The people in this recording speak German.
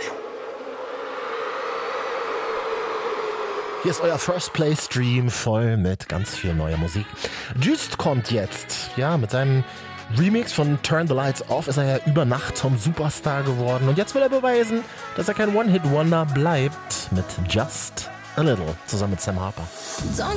Hier ist euer First Play Stream voll mit ganz viel neuer Musik. Just kommt jetzt, ja, mit seinem Remix von Turn the Lights Off ist er ja über Nacht zum Superstar geworden. Und jetzt will er beweisen, dass er kein One-Hit-Wonder bleibt mit Just a Little zusammen mit Sam Harper.